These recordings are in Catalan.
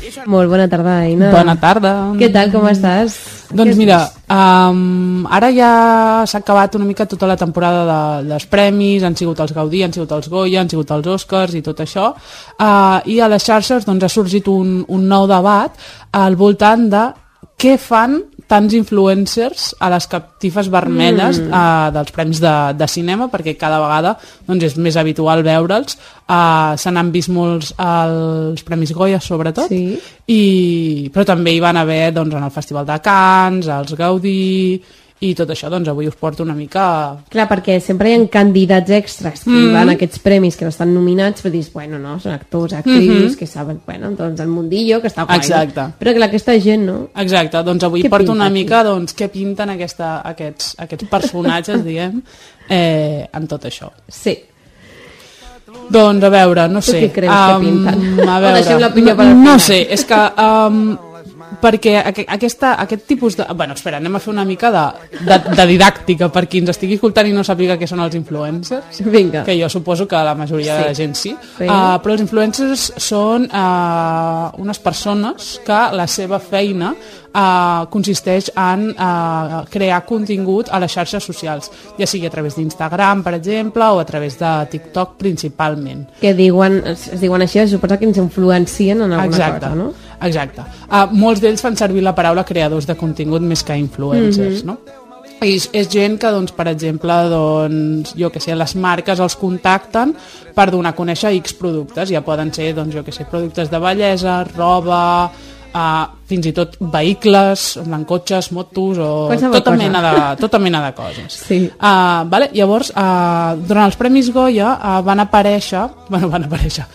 Molt bona tarda, Aina. Bona tarda. Què tal, com estàs? Doncs mira, ara ja s'ha acabat una mica tota la temporada dels premis, han sigut els Gaudí, han sigut els Goya, han sigut els Oscars i tot això, i a les xarxes doncs, ha sorgit un nou debat al voltant de què fan tants influencers a les catifes vermelles dels premis de cinema, perquè cada vegada doncs, és més habitual veure'ls. Se n'han vist molts als Premis Goya, sobretot, sí. Però també hi van haver doncs, en el Festival de Cannes, als Gaudí i tot això, doncs avui us porto una mica... Clar, perquè sempre hi ha candidats extras que van a aquests premis que no estan nominats, però dius, bueno, no, són actors, actrius, que saben, bueno, doncs el mundillo, que està guai. Exacte. Però que aquesta gent, no? Exacte, doncs avui porto una mica, doncs, què pinten aquests personatges, diguem, en tot això. Sí. Doncs, a veure, no sé... Tu què creus que pinten? A veure, o deixem l'opinió per al final? No sé, és que... perquè aquest tipus de... Bueno, espera, anem a fer una mica de didàctica per qui ens estigui escoltant i no sàpiga què són els influencers. Vinga. Que jo suposo que la majoria de la gent sí. Però els influencers són unes persones que la seva feina consisteix en crear contingut a les xarxes socials, ja sigui a través d'Instagram, per exemple, o a través de TikTok principalment. Que es diuen així, suposo que ens influencien en alguna cosa, no? Exacte. Molts d'ells fan servir la paraula creadors de contingut més que influencers, no? I és gent que, doncs, per exemple, doncs, jo que sé, les marques els contacten per donar a conèixer X productes. Ja poden ser, doncs, jo que sé, productes de bellesa, roba, fins i tot vehicles, cotxes, motos o tota mena de coses. Sí. Vale? Llavors, durant els Premis Goya van aparèixer... Bueno, van aparèixer...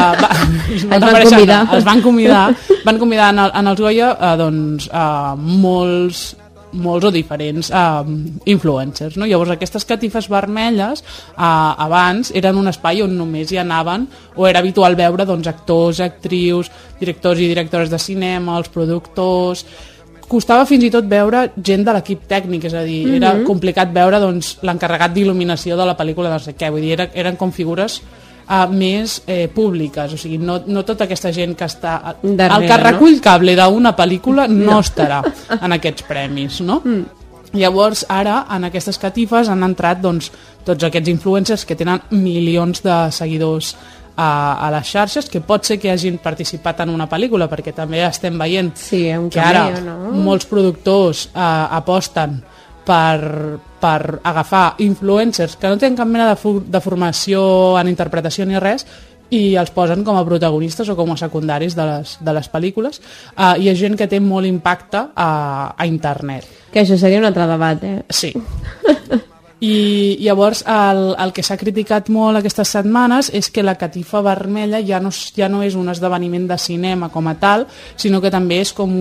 Els van convidar en els Goya doncs, molts o diferents influencers, no? Llavors aquestes catifes vermelles abans eren un espai on només hi anaven o era habitual veure doncs, actors, actrius, directors i directores de cinema, els productors. Costava fins i tot veure gent de l'equip tècnic, és a dir, era complicat veure doncs, l'encarregat d'il·luminació de la pel·lícula, no sé què, vull dir, eren com figures més públiques, o sigui, no tota aquesta gent que està el que recull cable d'una pel·lícula no estarà en aquests premis, no? Llavors ara en aquestes catifes han entrat doncs, tots aquests influencers que tenen milions de seguidors a les xarxes, que pot ser que hagin participat en una pel·lícula, perquè també estem veient que ara molts productors aposten per agafar influencers que no tenen cap mena de formació en interpretació ni res i els posen com a protagonistes o com a secundaris de les pel·lícules, i és gent que té molt impacte a internet. Que això seria un altre debat, Sí. I llavors el que s'ha criticat molt aquestes setmanes és que la catifa vermella ja no és un esdeveniment de cinema com a tal, sinó que també és com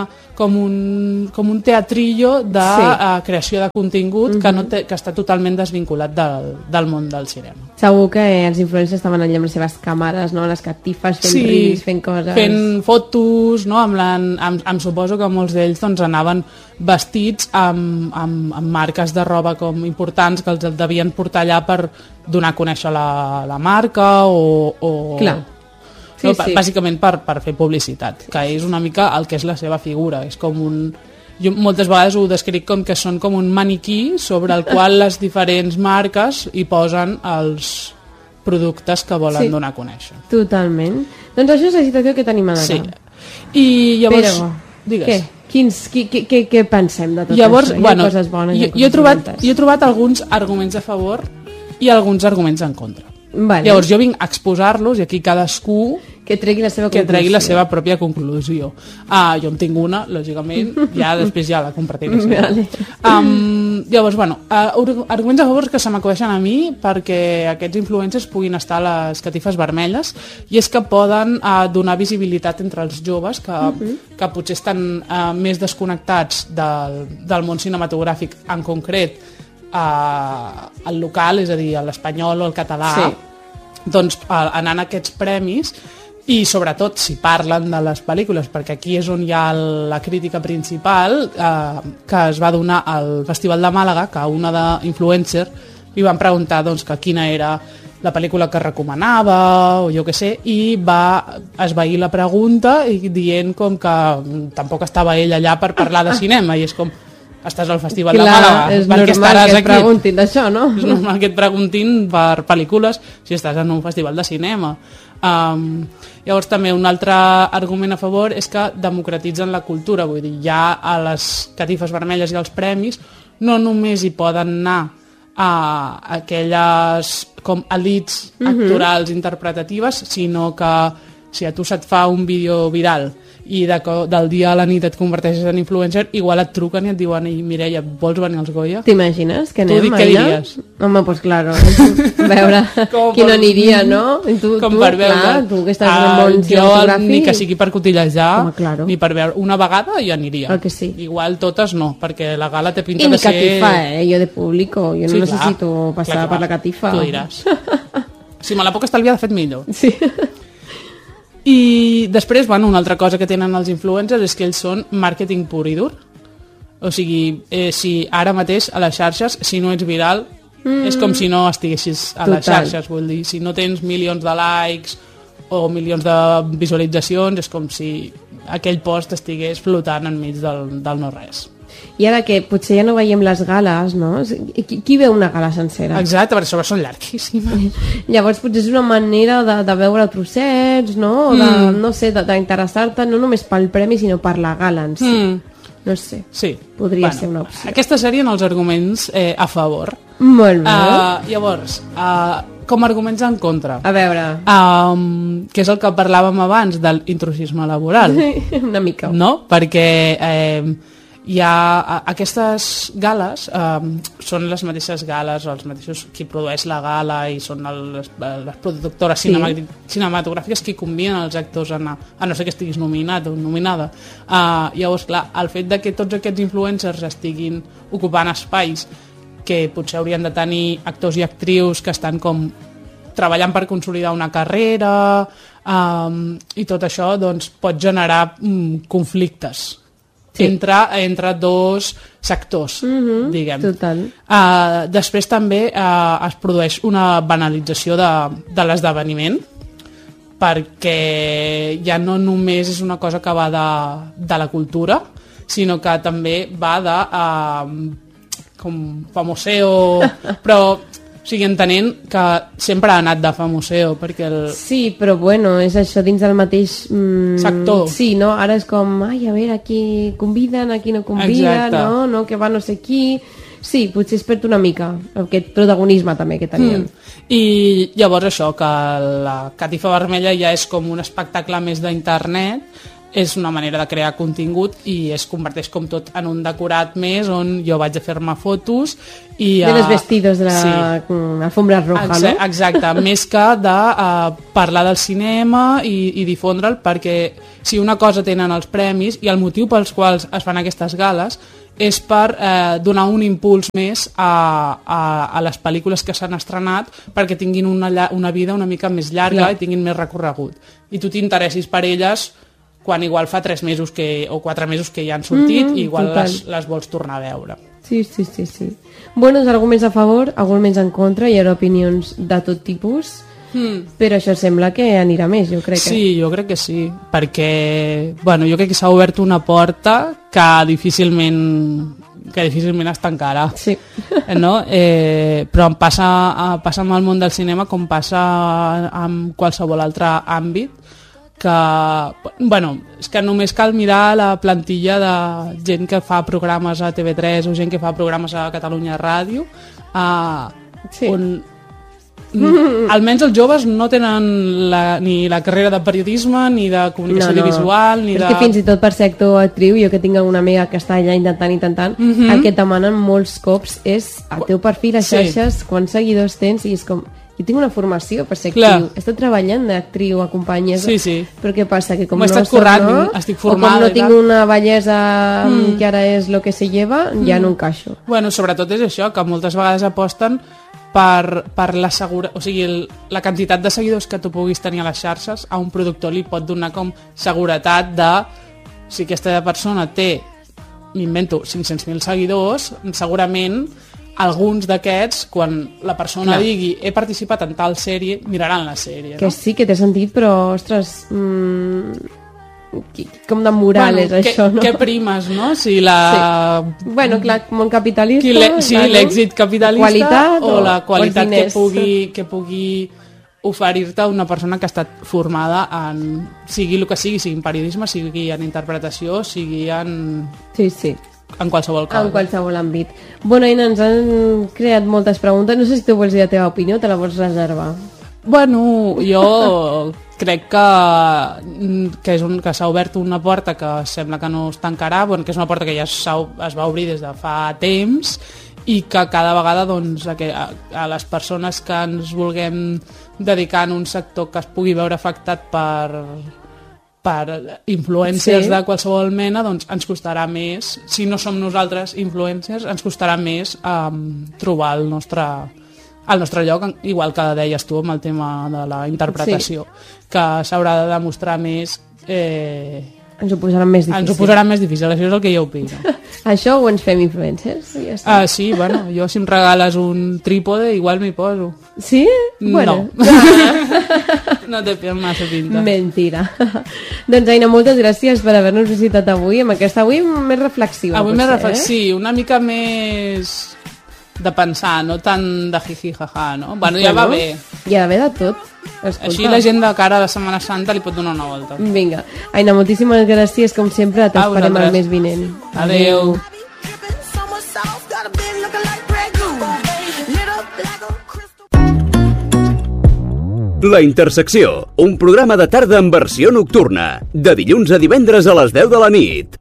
un teatrillo de creació de contingut que està totalment desvinculat del món del cinema. Segur que els influencers estaven allà amb les seves càmeres, no? Les catifes, fent reels, fent coses... fent fotos, no? Em suposo que molts d'ells doncs, anaven vestits amb marques de roba com importants que els devien portar allà per donar a conèixer la marca o... Clar. Sí, sí. Bàsicament per fer publicitat, que és una mica el que és la seva figura. És com jo moltes vegades ho descric com que són com un maniquí sobre el qual les diferents marques hi posen els productes que volen donar a conèixer. Totalment. Doncs això és la situació que tenim ara. Sí. I llavors... Digues. Què pensem de tot llavors, això? Hi ha coses bones i jo he trobat alguns arguments a favor i alguns arguments en contra. Vale. Llavors jo vinc a exposar-los i aquí cadascú que tregui la seva pròpia conclusió. Jo en tinc una, lògicament, després ja la compartiré. Vale. Llavors, arguments a favor que se m'acudeixen a mi perquè aquests influencers puguin estar a les catifes vermelles, i és que poden donar visibilitat entre els joves que potser estan més desconnectats del món cinematogràfic, en concret el local, és a dir, l'espanyol o el català, doncs anant a aquests premis, i sobretot si parlen de les pel·lícules, perquè aquí és on hi ha la crítica principal, que es va donar al Festival de Màlaga, que a una d'influencer li van preguntar doncs, que quina era la pel·lícula que recomanava o jo què sé, i va esvair la pregunta i dient com que tampoc estava ell allà per parlar de cinema, i és com, estàs al Festival de Màlaga, és per què normal estaràs que et aquí? preguntin d'això, no? És normal que et preguntin per pel·lícules si estàs en un festival de cinema. Llavors també un altre argument a favor és que democratitzen la cultura, vull dir, ja a les catifes vermelles i als premis no només hi poden anar a aquelles com elits actorals interpretatives, sinó que si a tu se't fa un vídeo viral i del dia a la nit et converteixes en influencer, igual et truquen i et diuen, Mireia, vols venir als Goya? T'imagines que anem tu, allà? Què diries? Home, doncs claro, a veure qui no aniria, no? I tu, per veure, clar, tu que estàs en el món cinematogràfic... Ni que sigui per cotillejar, claro. ni per veure una vegada hi aniria. El que sí. Igual totes no, perquè la gala té pinta I de ser... ni catifa, jo de público, jo no necessito passar per la catifa. Tu diràs. Si me la puc estalviar, de fet millor. Sí. I després, bueno, una altra cosa que tenen els influencers és que ells són màrqueting pur i dur. O sigui, si ara mateix a les xarxes, si no ets viral, és com si no estiguessis a les xarxes, vull dir. Si no tens milions de likes o milions de visualitzacions, és com si aquell post estigués flotant enmig del no-res. I ara que potser ja no veiem les gales, no? Qui veu una gala sencera? Exacte, perquè sobre són llarguíssimes. Llavors potser és una manera de veure trossets, no? O de, no sé, d'interessar-te no només pel premi, sinó per la gala en si. No sé, sí. Podria ser una opció. Aquests serien els arguments a favor. Molt bé. Llavors, com a arguments en contra. A veure. Que és el que parlàvem abans del intrusisme laboral. Una mica. No? Perquè hi ha aquestes gales, són les mateixes gales, els mateixos qui produeix la gala i són les productores cinematogràfiques qui conviden els actors a no ser que estiguis nominat o nominada. Llavors, clar, el fet de que tots aquests influencers estiguin ocupant espais que potser haurien de tenir actors i actrius que estan com treballant per consolidar una carrera i tot això doncs, pot generar conflictes. Sí. Entre dos sectors, diguem. Total. Després també es produeix una banalització de l'esdeveniment, perquè ja no només és una cosa que va de la cultura, sinó que també va de com famoseo, però... O sigui, entenent que sempre ha anat de famoseo, perquè Sí, però bueno, és això dins del mateix... sector. Sí, no? Ara és com, a veure, a qui conviden, a qui no conviden, no? Que va no sé qui... Sí, potser es perd una mica aquest protagonisme també que tenien. I llavors això, que la catifa vermella ja és com un espectacle més d'internet, és una manera de crear contingut i es converteix com tot en un decorat més on jo vaig a fer-me fotos i... De los vestidos de la alfombra roja, no? Exacte, més que de parlar del cinema i difondre'l, perquè si una cosa tenen els premis i el motiu pels quals es fan aquestes gales és per donar un impuls més a les pel·lícules que s'han estrenat perquè tinguin una vida una mica més llarga i tinguin més recorregut. I tu t'interessis per elles quan igual fa 3 mesos o 4 mesos que ja han sortit i igual les vols tornar a veure. Sí. Buenos arguments a favor, arguments en contra, hi haurà opinions de tot tipus, però això sembla que anirà més, jo crec. Sí, jo crec que sí, perquè jo crec que s'ha obert una porta que difícilment es tancarà. Sí. No? Però em passa amb el món del cinema com passa amb qualsevol altre àmbit, que, és que només cal mirar la plantilla de gent que fa programes a TV3 o gent que fa programes a Catalunya Ràdio, on almenys els joves no tenen ni la carrera de periodisme, ni de comunicació audiovisual, ni és que fins i tot per ser actor o actriu, jo que tinc una amiga que està allà intentant, el que et demanen molts cops és el teu perfil a xarxes, quants seguidors tens, i és com... Jo tinc una formació per ser actriu. He estat treballant d'actriu a companyies. Sí. Però què passa? Que com no estic formada, o com no tinc una bellesa que ara és el que se lleva, ja no encaixo. Sobretot és això, que moltes vegades aposten per la o sigui, la quantitat de seguidors que tu puguis tenir a les xarxes a un productor li pot donar com seguretat de si aquesta persona té, m'invento, 500.000 seguidors, segurament alguns d'aquests, quan la persona digui he participat en tal sèrie, miraran la sèrie. Que sí, que té sentit, però, ostres, com de moral és això, no? Què primes, no? Si la... Sí. Bueno, clar, món capitalista... l'èxit capitalista qualitat, o la qualitat que pugui oferir-te una persona que ha estat formada en... sigui el que sigui en periodisme, sigui en interpretació, sigui en... Sí. En qualsevol cosa. En qualsevol àmbit. Bueno, Aina, ens han creat moltes preguntes. No sé si tu vols dir la teva opinió, te la vols reservar. Bueno, jo crec que s'ha obert una porta que sembla que no es tancarà, que és una porta que ja es va obrir des de fa temps i que cada vegada doncs, a les persones que ens vulguem dedicar en un sector que es pugui veure afectat per influencers de qualsevol mena, doncs ens costarà més, si no som nosaltres influencers, ens costarà més trobar el nostre lloc, igual que deies tu amb el tema de la interpretació, que s'haurà de demostrar més... Ens ho posaran més difícil. Ens ho posaran més difícil, això és el que jo opino. Això ho ens fem influencers? Ja sí, bueno, jo si em regales un trípode igual m'hi poso. Sí? Bueno. No té massa pinta. Mentira. Doncs Aina, moltes gràcies per haver-nos visitat avui, amb aquesta avui més reflexiva. Avui més reflexiva, una mica més de pensar, no tant de jiji jaja, no? Bueno, ja va bé. Ja va bé de tot. Escolta. Així la gent de cara a la Setmana Santa li pot donar una volta. Vinga. Aina, moltíssimes gràcies, com sempre, t'esperem el mes vinent. Adeu. La Intersecció, un programa de tarda en versió nocturna, de dilluns a divendres a les 10 de la nit.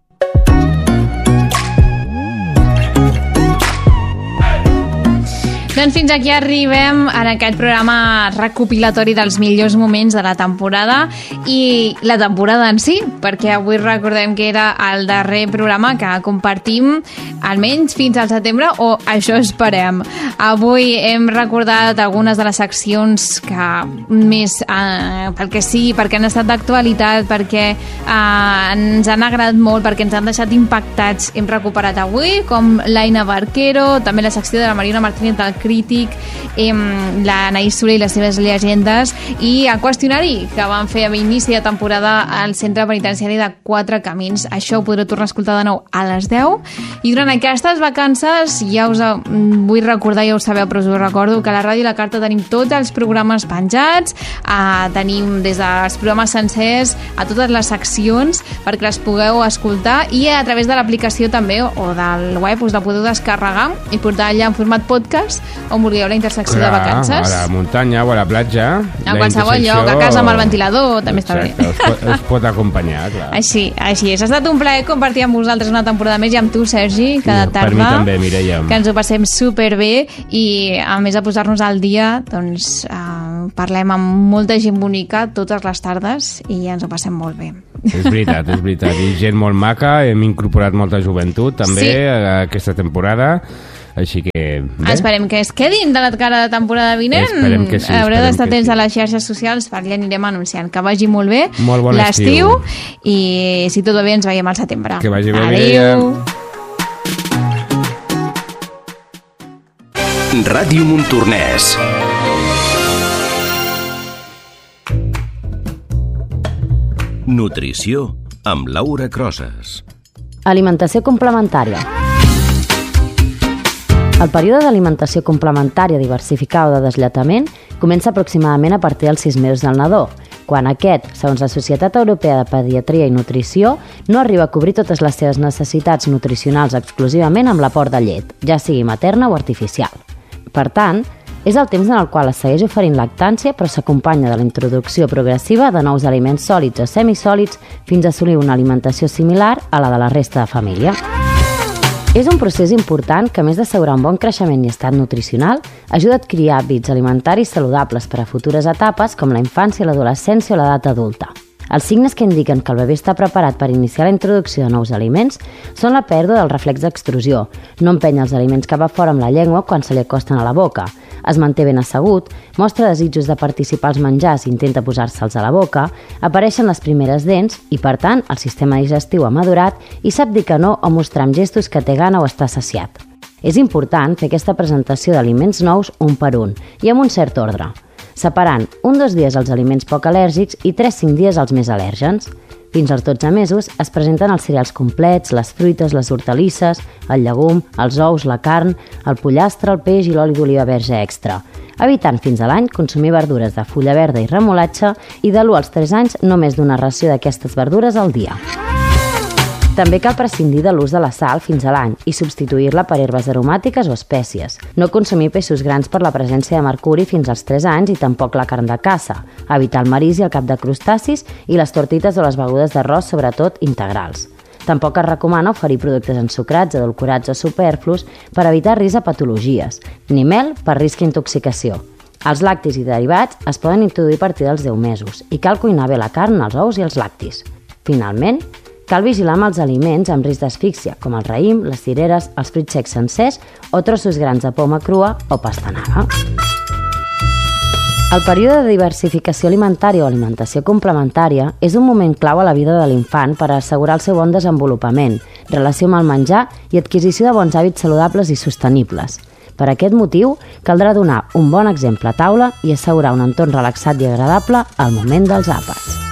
Doncs fins aquí arribem en aquest programa recopilatori dels millors moments de la temporada i la temporada en si, perquè avui recordem que era el darrer programa que compartim almenys fins al setembre, o això esperem. Avui hem recordat algunes de les seccions que més, pel que sigui, perquè han estat d'actualitat, perquè ens han agradat molt, perquè ens han deixat impactats. Hem recuperat avui, com l'Aina Barquero, també la secció de la Mariona Martínez del Crític, la Anaïs Soler i les seves llegendes, i el qüestionari que van fer a inici de temporada al Centre Penitenciari de Quatre Camins. Això ho podreu tornar a escoltar de nou a les 10. I durant aquestes vacances, ja us vull recordar, ja ho sabeu, però us ho recordo, que a la Ràdio La Carta tenim tots els programes penjats, tenim des dels programes sencers a totes les seccions perquè les pugueu escoltar, i a través de l'aplicació també o del web us la podeu descarregar i portar allà en format podcast on vulgueu la intersecció de vacances. A la muntanya o a la platja. A qualsevol lloc, a casa amb el ventilador, també està bé. Us pot acompanyar, clar. Així és. Ha estat un plaer compartir amb vosaltres una temporada més, i amb tu, Sergi, cada tarda. Per mi també, Mireia. Que ens ho passem superbé, i a més de posar-nos al dia, doncs parlem amb molta gent bonica totes les tardes i ens ho passem molt bé. És veritat. I gent molt maca, hem incorporat molta joventut també aquesta temporada. Així que... bé. Esperem que es quedin de la cara de temporada vinent. Esperem que sí. Haureu d'estar atents a les xarxes socials, perquè ja anirem anunciant. Que vagi molt bé bon l'estiu, i si tot va bé ens veiem al setembre. Que vagi bé. Adéu. Ràdio Montornès. Nutrició amb Laura Crosas. Alimentació complementària. El període d'alimentació complementària diversificada o de deslletament comença aproximadament a partir dels 6 mesos del nadó, quan aquest, segons la Societat Europea de Pediatria i Nutrició, no arriba a cobrir totes les seves necessitats nutricionals exclusivament amb l'aport de llet, ja sigui materna o artificial. Per tant, és el temps en el qual es segueix oferint lactància, però s'acompanya de la introducció progressiva de nous aliments sòlids o semisòlids fins a assolir una alimentació similar a la de la resta de família. És un procés important que, a més d'assegurar un bon creixement i estat nutricional, ajuda a adquirir hàbits alimentaris saludables per a futures etapes com la infància, l'adolescència o l'edat adulta. Els signes que indiquen que el bebè està preparat per iniciar la introducció de nous aliments són la pèrdua del reflex d'extrusió, no empenya els aliments cap a fora amb la llengua quan se li acosten a la boca, es manté ben assegut, mostra desitjos de participar als menjars i intenta posar-se'ls a la boca, apareixen les primeres dents i, per tant, el sistema digestiu ha madurat i sap dir que no o mostrar amb gestos que té gana o està saciat. És important fer aquesta presentació d'aliments nous un per un i amb un cert ordre, separant 1-2 dies els aliments poc al·lèrgics i 3-5 dies els més al·lèrgens. Fins als 12 mesos es presenten els cereals complets, les fruites, les hortalisses, el llegum, els ous, la carn, el pollastre, el peix i l'oli d'oliva verge extra, evitant fins a l'any consumir verdures de fulla verda i remolatge i de l'1 als 3 anys només d'una ració d'aquestes verdures al dia. També cal prescindir de l'ús de la sal fins a l'any i substituir-la per herbes aromàtiques o espècies. No consumir peixos grans per la presència de mercuri fins als 3 anys i tampoc la carn de caça. Evitar el marís i el cap de crustacis i les tortites o les begudes d'arròs, sobretot integrals. Tampoc es recomana oferir productes ensucrats, edulcorats o superflus per evitar risc a patologies, ni mel per risc d'intoxicació. Els lactis i derivats es poden introduir a partir dels 10 mesos i cal cuinar bé la carn, els ous i els lactis. Finalment, cal vigilar amb els aliments amb risc d'asfíxia, com el raïm, les cireres, els fruits secs sencers o trossos grans de poma crua o pastanaga. El període de diversificació alimentària o alimentació complementària és un moment clau a la vida de l'infant per assegurar el seu bon desenvolupament, relació amb el menjar i adquisició de bons hàbits saludables i sostenibles. Per aquest motiu, caldrà donar un bon exemple a taula i assegurar un entorn relaxat i agradable al moment dels àpats.